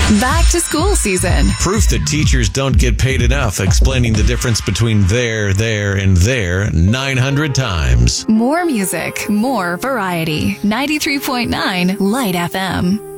Back to school season. Proof that teachers don't get paid enough explaining the difference between there, and there 900 times. More music, more variety. 93.9 Light FM.